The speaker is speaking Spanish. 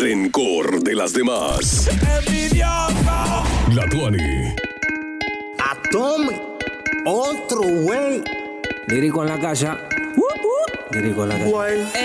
rencor de las demás. La Tuani. Atomic. Otro güey. Lírico en la casa. Lírico en la casa. Güey.